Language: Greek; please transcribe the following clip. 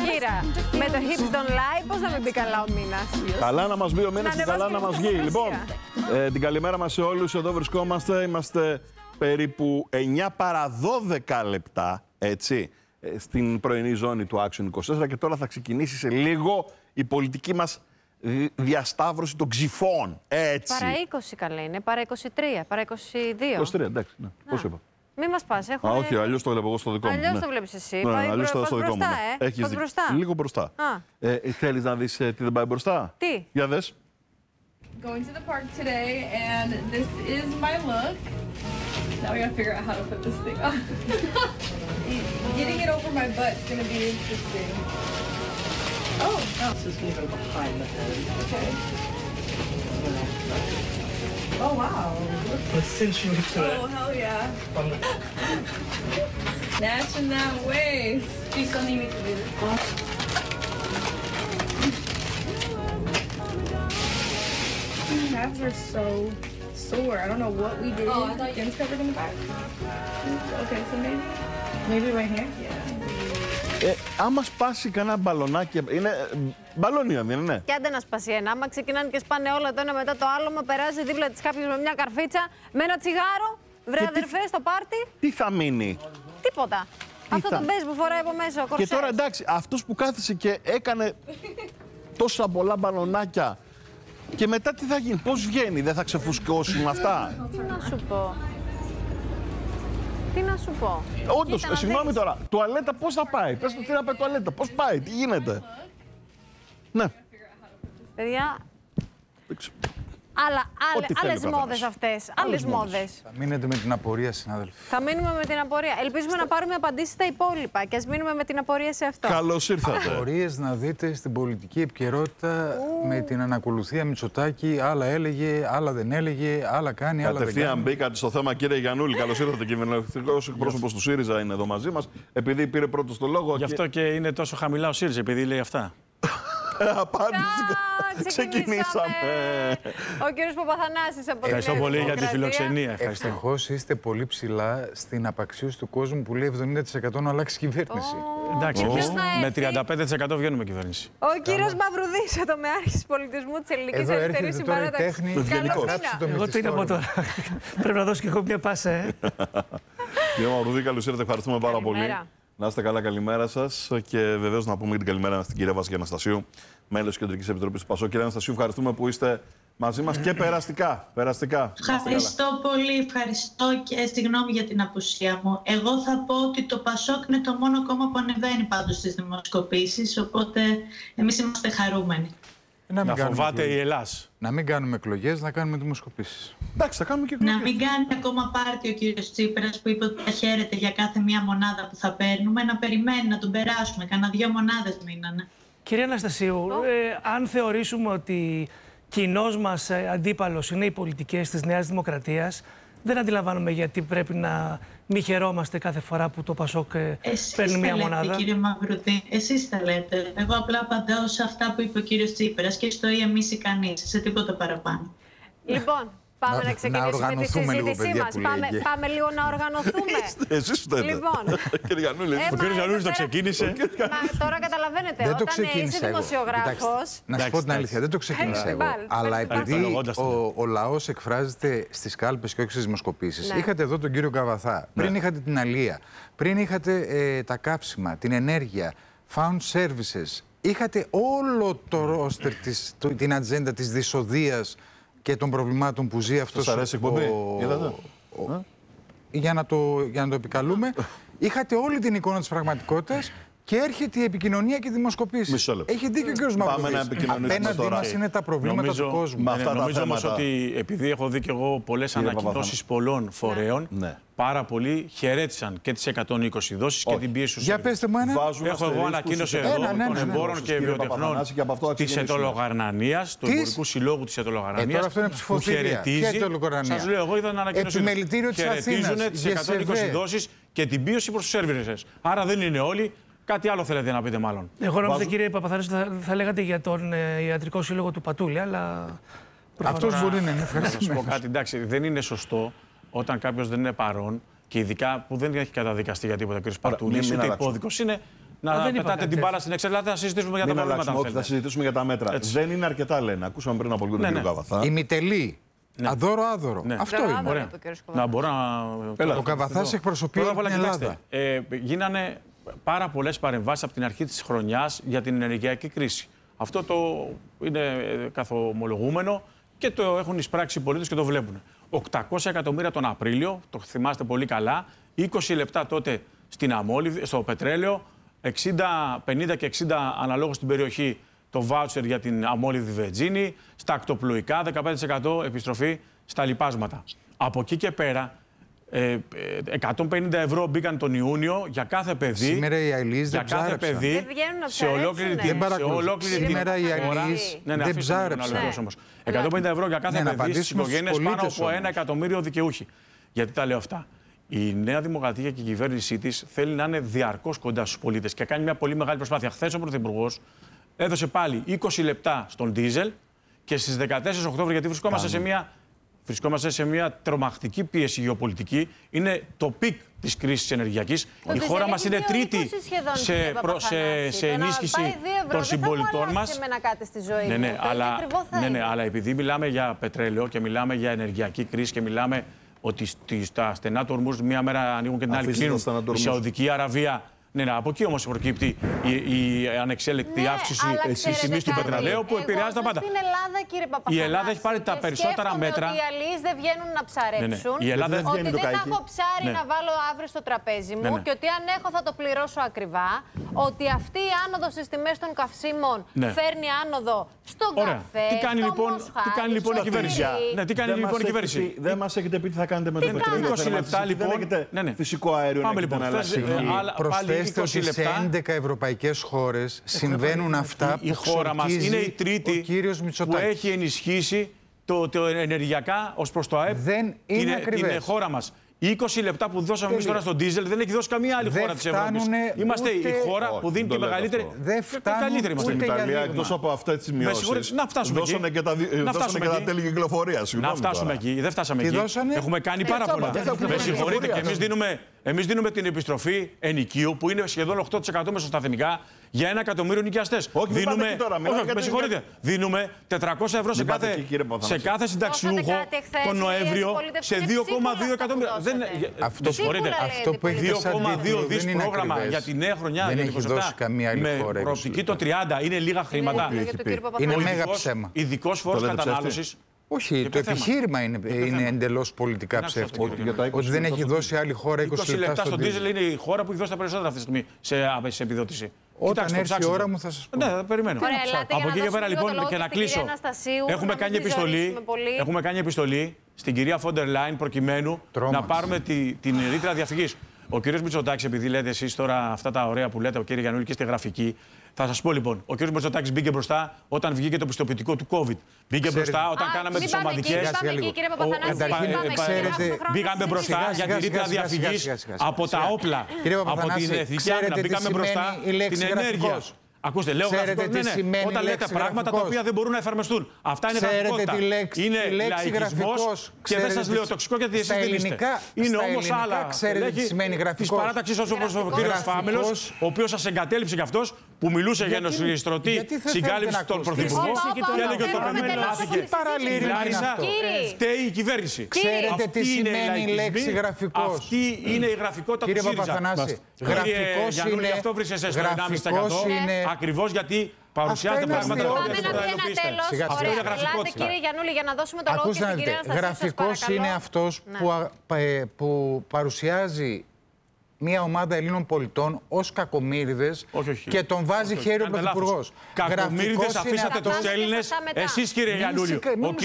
Κύρα, με το hip don't lie, πώς να μην πει καλά ο Μήνας. Καλά να μας μπει ο Μήνας και καλά να μας βγει. Λοιπόν, την καλημέρα μας σε όλους. Εδώ βρισκόμαστε. Είμαστε περίπου 9 παρά 12 λεπτά, έτσι, στην πρωινή ζώνη του Action 24 και τώρα θα ξεκινήσει σε λίγο η πολιτική μας διασταύρωση των ξυφών. Έτσι. Παρά 20 καλά είναι, παρά 23, παρά 22. 23, εντάξει, ναι. Πώς είπα. Μη μας πας, έχουμε... Όχι, αλλιώς το βλέπω εγώ στο δικό μου. Αλλιώς το βλέπεις εσύ. Ναι, Πάει αλλιώς το στο δικό μου. μπροστά, Έχεις Πας μπροστά. λίγο μπροστά. Θέλεις να δεις τι δεν πάει μπροστά. Τι. Για δες. Going to the park today, and this is my look. Now we gotta figure out how to put this thing on. Getting it over my butt is gonna be interesting. Oh, no. This is gonna go behind the head. Okay. Oh, wow. Let's cinch you into it. Oh, hell yeah. Snatching that waist. Do you still need me to do this? My calves are so sore. I don't know what we did. Oh, I thought Jim's covered in the back. Okay, so maybe right here? Yeah. Άμα σπάσει κανένα μπαλονάκι, είναι μπαλόνια, δεν είναι. Και άντε να σπάσει ένα. Άμα ξεκινάνε και σπάνε όλα το ένα μετά το άλλο, μα περάσει δίπλα της κάποιος με μια καρφίτσα, με ένα τσιγάρο, βρε αδερφέ, στο πάρτι. Τι θα μείνει. Τίποτα. Αυτό το μπέζ που φοράει από μέσα ο κορσές. Και τώρα εντάξει, αυτός που κάθισε και έκανε τόσα πολλά μπαλονάκια και μετά τι θα γίνει, πώς βγαίνει, δεν θα ξεφουσκώσει με αυτά. Τι να σου πω. Τι να σου πω. Όντως, συγγνώμη τώρα, τουαλέτα πώς θα πάει, πες του τι να πάει τουαλέτα, πώς πάει, τι γίνεται. Ναι. Παιδιά, άλλες μόδες αυτές, άλλες μόδες. Θα μείνετε με την απορία, συνάδελφοι. Θα μείνουμε με την απορία. Ελπίζουμε να πάρουμε απαντήσεις στα υπόλοιπα και ας μείνουμε με την απορία σε αυτό. Καλώς ήρθατε. Απορίες να δείτε στην πολιτική επικαιρότητα με την ανακολουθία Μητσοτάκη. Άλλα έλεγε, άλλα δεν έλεγε, άλλα κάνει, άλλα δεν κάνει. Κατευθείαν μπήκατε στο θέμα, κύριε Γιαννούλη. Καλώς ήρθατε. Κυβερνητικός εκπρόσωπος του ΣΥΡΙΖΑ είναι εδώ μαζί μας. Επειδή πήρε πρώτος το λόγο. Γι' αυτό και είναι τόσο χαμηλά ο ΣΥΡΙΖΑ, επειδή λέει αυτά. Απάντηση. Ξεκινήσαμε. Ο κύριος Παπαθανάσης από την Ευχαριστώ πολύ για τη φιλοξενία. Ευχαριστώ. Ευτυχώς είστε πολύ ψηλά στην απαξίωση του κόσμου που λέει 70% να αλλάξει κυβέρνηση. Εντάξει, με 35% βγαίνουμε κυβέρνηση. Ο κύριος Μαυρουδής, ο τομεάρχης πολιτισμού της Ελληνικής Αριστερής Συμπαράταξης. Εγώ τι να πω τώρα. Πρέπει να δώσω και εγώ μια πάσα. Κύριε Μαυρουδή, καλώς ήρθατε. Ευχαριστούμε πάρα πολύ. Να είστε καλά, καλημέρα σας. Και βεβαίως να πούμε και την καλημέρα στην κυρία Βάσια Αναστασίου, μέλος της Κεντρικής Επιτροπής του ΠΑΣΟΚ. Κυρία Αναστασίου, ευχαριστούμε που είστε μαζί μας και περαστικά. Ευχαριστώ πολύ, ευχαριστώ και συγγνώμη για την απουσία μου. Εγώ θα πω ότι το ΠΑΣΟΚ είναι το μόνο κόμμα που ανεβαίνει πάντως στις δημοσκοπήσεις, οπότε εμείς είμαστε χαρούμενοι. Να φοβάται η Ελλάς. Να μην κάνουμε εκλογές, να κάνουμε δημοσκοπήσεις. Εντάξει, θα κάνουμε και εκλογές. Να μην κάνει ακόμα πάρτι ο κύριος Τσίπρας που είπε ότι θα χαίρεται για κάθε μία μονάδα που θα παίρνουμε, να περιμένει να τον περάσουμε. Κάνα 2 μονάδες μείνανε. Κυρία Αναστασίου, αν θεωρήσουμε ότι κοινός μας αντίπαλος είναι οι πολιτικές της Νέας Δημοκρατίας, δεν αντιλαμβάνομαι γιατί πρέπει να μη χαιρόμαστε κάθε φορά που το ΠΑΣΟΚ παίρνει μια μονάδα. Εσείς τα λέτε, κύριε Μαυρουδή, εσείς τα λέτε. Εγώ απλά απαντάω σε αυτά που είπε ο κύριος Τσίπρας και στο ή εμείς ή κανείς, σε τίποτα παραπάνω. Λοιπόν, πάμε να ξεκινήσουμε τη συζήτησή μας. Πάμε λίγο να οργανωθούμε. Εσείς φταίτε. Λοιπόν, ο κύριος Γιαννούλης το ξεκίνησε. Τώρα καταλαβαίνετε, δεν το όταν είσαι ξεκίνησα εγώ. δημοσιογράφος... Να σου πω την αλήθεια, δεν το ξεκίνησα εγώ. Αλλά επειδή ο λαός εκφράζεται στις κάλπες και όχι στις δημοσκοπήσεις, είχατε εδώ τον κύριο Καβαθά, πριν είχατε την αλεία, πριν είχατε τα κάψιμα, την ενέργεια, found services, είχατε όλο το ρόστερ, την ατζέντα της δυσοδείας και των προβλημάτων που ζει αυτός για να το επικαλούμε. Είχατε όλη την εικόνα της πραγματικότητας και έρχεται η επικοινωνία και οι δημοσκοπήσεις. Έχει δίκιο ο κ. Μαυρουδής. Απέναντί μας είναι τα προβλήματα του κόσμου. Νομίζω όμως ότι επειδή έχω δει και εγώ πολλές ανακοινώσεις πολλών φορέων, πάρα πολλοί χαιρέτησαν και τις 120 δόσεις και την πίεση του ΣΥΡΙΖΑ. Για πέστε μου ένα. Έχω εγώ ανακοίνωση εδώ των εμπόρων και βιοτεχνών της Ετωλογαρνανίας, του Εμπορικού Συλλόγου της Ετωλογαρνανίας, που χαιρετίζει. Σας λέω, εγώ είδα την ανακοίνωση. Χαιρετίζουν τις 120 δόσεις και την πίεση προς τους σερβιρες. Άρα δεν είναι όλοι. Κάτι άλλο θέλετε να πείτε, μάλλον. Εγώ νόμιζα, κύριε Παπαθανάση, θα λέγατε για τον Ιατρικό Σύλλογο του Πατούλη, αλλά. Αυτός μπορεί να είναι. Να σας πω κάτι. Εντάξει, δεν είναι σωστό όταν κάποιος δεν είναι παρόν και ειδικά που δεν έχει καταδικαστεί για τίποτα ο κ. Πατούλης, ούτε υπόδικος είναι να πετάτε την μπάλα στην εξέλιξη, θα συζητήσουμε για τα προβλήματα. Όχι, θα συζητήσουμε για τα μέτρα. Δεν είναι αρκετά, λένε. Ακούσαμε πριν από λίγο τον κύριο Καβαθά. Ημιτελή. Αδώρο-άδωρο. Αυτό είναι. Ωραία. Να μπορώ να. Ο Καβαθάς εκπροσωπεί την Ελλάδα. Γίνανε πάρα πολλές παρεμβάσεις από την αρχή της χρονιάς για την ενεργειακή κρίση. Αυτό το είναι καθομολογούμενο και το έχουν εισπράξει οι πολίτες και το βλέπουν. 800 εκατομμύρια τον Απρίλιο, το θυμάστε πολύ καλά, 20 λεπτά τότε στο πετρέλαιο, 50 και 60 αναλόγως στην περιοχή το βάουτσερ για την αμόλυβδη βενζίνη, στα ακτοπλοϊκά 15% επιστροφή στα λιπάσματα. Από εκεί και πέρα, 150 ευρώ μπήκαν τον Ιούνιο για κάθε παιδί. Σήμερα οι Αιλείς δεν ψάρεψαν. Σε ολόκληρη την χώρα. Σήμερα οι Αιλείς δεν ψάρεψαν. 150 ευρώ για κάθε παιδί στις οικογένειες, πάνω από 1 εκατομμύριο δικαιούχοι. Γιατί τα λέω αυτά? Η Νέα Δημοκρατία και η κυβέρνησή της θέλει να είναι διαρκώς κοντά στους πολίτες και κάνει μια πολύ μεγάλη προσπάθεια. Χθες ο Πρωθυπουργός έδωσε πάλι 20 λεπτά στον ντίζελ και στις 14 Οκτώβρη, γιατί βρισκόμαστε σε μια τρομακτική πίεση γεωπολιτική. Είναι το πικ της κρίσης ενεργειακής. Η χώρα μας είναι τρίτη σε ενίσχυση των συμπολιτών μας. Ναι, αλλά επειδή μιλάμε για πετρέλαιο και μιλάμε για ενεργειακή κρίση και μιλάμε ότι στα στενά του Ορμούζ μία μέρα ανοίγουν και την άλλη κλείνουν. Η Σαουδική Αραβία. Ναι, από εκεί όμως προκύπτει η ανεξέλεκτη αύξηση της τιμής του πετρελαίου που επηρεάζει τα πάντα. Στην Ελλάδα, κύριε Παπαθανάση, η Ελλάδα έχει πάρει τα περισσότερα μέτρα. Ότι οι αλληλείς δεν βγαίνουν να ψαρέψουν. Η Ελλάδα ότι δεν θα έχω ψάρι να βάλω αύριο στο τραπέζι μου και ότι αν έχω θα το πληρώσω ακριβά. Ότι αυτή η άνοδος στις τιμές των καυσίμων φέρνει άνοδο στον καφέ. Τι κάνει λοιπόν η κυβέρνηση? Τι κάνει λοιπόν η κυβέρνηση? Δεν μας έχετε πει τι θα κάνετε με το πετρέλαιο. 20 λεπτά λοιπόν. Φυσικό αέριο. Πάμε λοιπόν. Προσθέστε ότι σε 11 ευρωπαϊκές χώρες συμβαίνουν αυτά που ξορκίζει είναι η τρίτη ο κύριος Μητσοτάκης. Που έχει ενισχύσει το ενεργειακά ως προς το ΑΕΠ την χώρα μας. 20 λεπτά που δώσαμε εμείς τώρα στον ντίζελ δεν έχει δώσει καμία άλλη χώρα της Ευρώπης. Είμαστε η χώρα που δίνει τη μεγαλύτερη. Δεν φτάνουν στην Ιταλία, εκτός από αυτές τις μειώσεις. Να φτάσουμε εκεί. Δώσανε και τα τέλη κυκλοφορίας. Να φτάσουμε εκεί. Δεν φτάσαμε εκεί. Έχουμε κάνει πάρα πολλά. Με συγχωρείτε, και εμείς δίνουμε την επιστροφή ενοικίου που είναι σχεδόν 8% μεσοσταθμικά για 1 εκατομμύριο νοικιαστές. Με συγχωρείτε. Δίνουμε 400 ευρώ σε κάθε συνταξιούχο τον Νοέμβριο σε 2,2 εκατομμύρια. Αυτό που έχει 2,2 δις πρόγραμμα για τη νέα χρονιά. Δεν έχει δώσει καμία άλλη χώρα. Με προοπτική το 30 είναι λίγα χρήματα. Είναι μέγα ψέμα. Ειδικός φόρος κατανάλωσης. Όχι, το επιχείρημα είναι εντελώς πολιτικά ψεύτικο. Ότι δεν έχει δώσει άλλη χώρα 20 λεπτά στον ντίζελ. Είναι η χώρα που έχει δώσει τα περισσότερα αυτή τη στιγμή σε επιδότηση. Όταν έρθει η ώρα μου θα σας πω. Ναι, θα περιμένω. Από εκεί και πέρα λοιπόν και να κλείσω. Έχουμε κάνει επιστολή στην κυρία Φόντερ Λάιν προκειμένου να πάρουμε την ρήτρα διαφυγής. Ο κύριος Μητσοτάκης, επειδή λέτε εσείς τώρα αυτά τα ωραία που λέτε, ο κύριος Γιαννούλη και στη γραφική, θα σας πω λοιπόν, ο κύριος Μητσοτάκης μπήκε μπροστά όταν βγήκε το πιστοποιητικό του COVID. Μπήκε μπροστά όταν κάναμε τις ομαδικές. Μπήκαμε μπροστά για τη ρήτρα διαφυγής από τα όπλα, από την εθνική άμυνα. Μπήκαμε μπροστά την ενέργεια. Ακούστε, λέω όταν λέτε πράγματα τα οποία δεν μπορούν να εφαρμοστούν. Αυτά είναι γραφικότητα. Είναι λαϊκισμός και δεν σας λέω τοξικό γιατί εσείς δεν είστε. Είναι όμως άλλα. Ξέρετε τι σημαίνει γραφικός. Της παράταξης όπως ο κύριος Φάμελος, ο οποίος σας εγκατέλειψε κι αυτός, που μιλούσε για νοσηλιστρωτή συγκάλυψη των πρωθυπουργών και έλεγε ότι το παιδί μάθηκε. Φταίει η κυβέρνηση. Ξέρετε τι σημαίνει η λέξη γραφικός. Αυτή είναι η γραφικότητα του ΣΥΡΙΖΑ. Κύριε Παπαθανάση, γραφικός είναι. Ακριβώς γιατί παρουσιάζεται πράγματα τα οποία δεν θα υλοποιήσετε. Αυτό είναι γραφικότητα. Κύριε Γιαννούλη, για να δώσουμε το λόγο στην κυρία Αναστασία. Γραφικός είναι αυτός που παρουσιάζει μια ομάδα Ελλήνων πολιτών ως κακομοίριδες και τον βάζει χέρι ο Πρωθυπουργός. Κακομοίριδες αφήσατε τους Έλληνες, εσείς κύριε Γιαννούλη.